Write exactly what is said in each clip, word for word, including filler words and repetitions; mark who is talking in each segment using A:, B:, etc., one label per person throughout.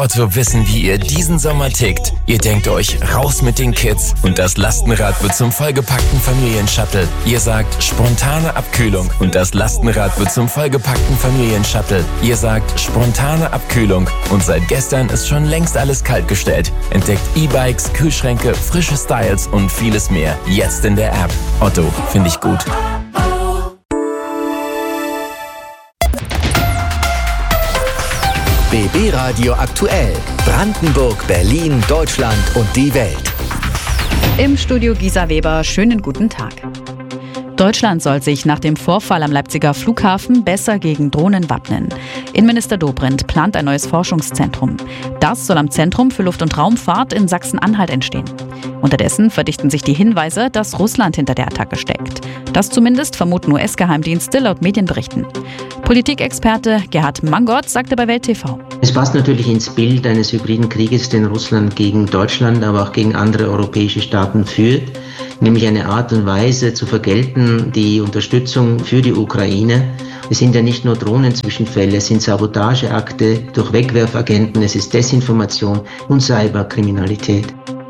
A: Otto wissen, wie ihr diesen Sommer tickt. Ihr denkt euch, raus mit den Kids und das Lastenrad wird zum vollgepackten Familienshuttle. Ihr sagt, spontane Abkühlung und das Lastenrad wird zum vollgepackten Familienshuttle. Ihr sagt, spontane Abkühlung und seit gestern ist schon längst alles kaltgestellt. Entdeckt E-Bikes, Kühlschränke, frische Styles und vieles mehr. Jetzt in der App. Otto, finde ich gut.
B: B B Radio aktuell. Brandenburg, Berlin, Deutschland und die Welt.
C: Im Studio Gisa Weber, schönen guten Tag. Deutschland soll sich nach dem Vorfall am Leipziger Flughafen besser gegen Drohnen wappnen. Innenminister Dobrindt plant ein neues Forschungszentrum. Das soll am Zentrum für Luft- und Raumfahrt in Sachsen-Anhalt entstehen. Unterdessen verdichten sich die Hinweise, dass Russland hinter der Attacke steckt. Das zumindest vermuten U S-Geheimdienste laut Medienberichten. Politikexperte Gerhard Mangott sagte bei Welt T V.
D: Es passt natürlich ins Bild eines hybriden Krieges, den Russland gegen Deutschland, aber auch gegen andere europäische Staaten führt. Nämlich eine Art und Weise zu vergelten, die Unterstützung für die Ukraine. Es sind ja nicht nur Drohnenzwischenfälle, es sind Sabotageakte durch Wegwerfagenten, es ist Desinformation und Cyberkriminalität.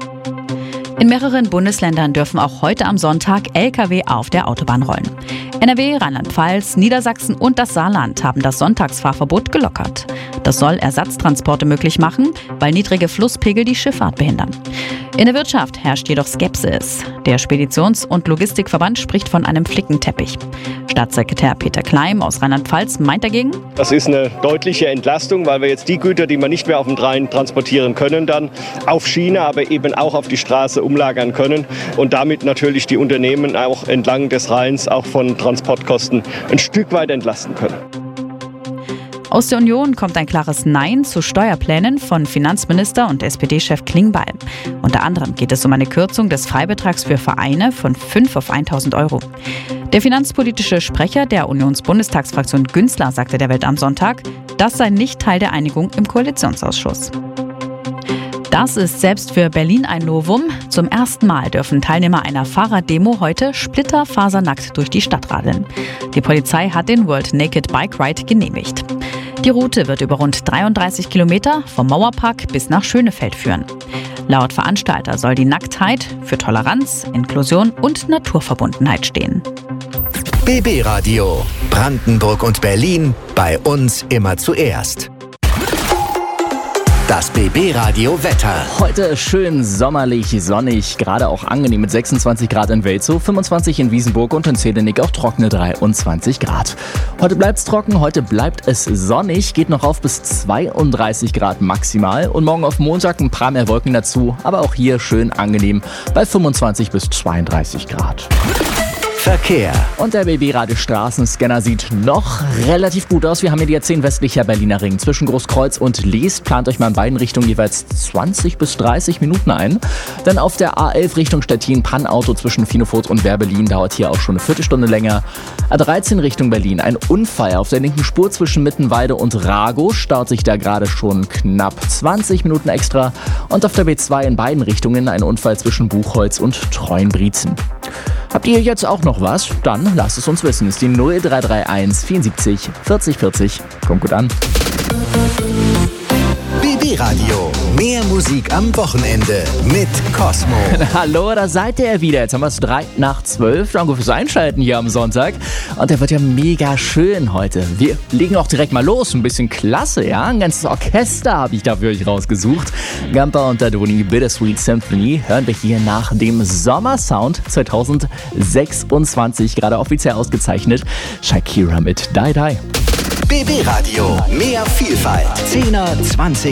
C: In mehreren Bundesländern dürfen auch heute am Sonntag L K W auf der Autobahn rollen. N R W, Rheinland-Pfalz, Niedersachsen und das Saarland haben das Sonntagsfahrverbot gelockert. Das soll Ersatztransporte möglich machen, weil niedrige Flusspegel die Schifffahrt behindern. In der Wirtschaft herrscht jedoch Skepsis. Der Speditions- und Logistikverband spricht von einem Flickenteppich. Staatssekretär Peter Kleim aus Rheinland-Pfalz meint dagegen:
E: Das ist eine deutliche Entlastung, weil wir jetzt die Güter, die wir nicht mehr auf dem Rhein transportieren können, dann auf Schiene, aber eben auch auf die Straße umlagern können und damit natürlich die Unternehmen auch entlang des Rheins auch von Transportkosten ein Stück weit entlasten können.
C: Aus der Union kommt ein klares Nein zu Steuerplänen von Finanzminister und S P D-Chef Klingbeil. Unter anderem geht es um eine Kürzung des Freibetrags für Vereine von fünf auf tausend Euro. Der finanzpolitische Sprecher der Unionsbundestagsfraktion Günzler sagte der Welt am Sonntag, das sei nicht Teil der Einigung im Koalitionsausschuss. Das ist selbst für Berlin ein Novum. Zum ersten Mal dürfen Teilnehmer einer Fahrraddemo heute splitterfasernackt durch die Stadt radeln. Die Polizei hat den World Naked Bike Ride genehmigt. Die Route wird über rund dreiunddreißig Kilometer vom Mauerpark bis nach Schönefeld führen. Laut Veranstalter soll die Nacktheit für Toleranz, Inklusion und Naturverbundenheit stehen.
B: B B Radio. Brandenburg und Berlin. Bei uns immer zuerst. Das B B Radio Wetter.
F: Heute schön sommerlich, sonnig, gerade auch angenehm mit sechsundzwanzig Grad in Welzow, fünfundzwanzig in Wiesenburg und in Zedenick auch trockene dreiundzwanzig Grad. Heute bleibt's trocken, heute bleibt es sonnig, geht noch auf bis zweiunddreißig Grad maximal und morgen auf Montag ein paar mehr Wolken dazu, aber auch hier schön angenehm bei fünfundzwanzig bis zweiunddreißig Grad.
B: Verkehr.
F: Und der B B-Radio Straßenscanner sieht noch relativ gut aus. Wir haben hier die A zehn westlicher Berliner Ring. Zwischen Großkreuz und Leest plant euch mal in beiden Richtungen jeweils zwanzig bis dreißig Minuten ein. Dann auf der A elf Richtung Stettin, Pannauto zwischen Finofurt und Werbelin, dauert hier auch schon eine Viertelstunde länger. A dreizehn Richtung Berlin, ein Unfall auf der linken Spur zwischen Mittenweide und Rago, staut sich da gerade schon knapp zwanzig Minuten extra. Und auf der B zwei in beiden Richtungen ein Unfall zwischen Buchholz und Treuenbrietzen. Habt ihr jetzt auch noch was? Dann lasst es uns wissen. Ist die null drei drei eins vierundsiebzig vierzig vierzig. Kommt gut an.
B: B B Radio. Mehr Musik am Wochenende mit Cosmo.
F: Hallo, da seid ihr wieder. Jetzt haben wir es drei nach zwölf. Danke fürs Einschalten hier am Sonntag. Und der wird ja mega schön heute. Wir legen auch direkt mal los. Ein bisschen klasse, ja? Ein ganzes Orchester habe ich da für euch rausgesucht. Gampa und Dadoni, Bittersweet Symphony hören wir hier nach dem Sommersound zwanzig sechsundzwanzig. Gerade offiziell ausgezeichnet. Shakira mit Die Die.
B: B B Radio. Mehr Vielfalt. zehner, zwanziger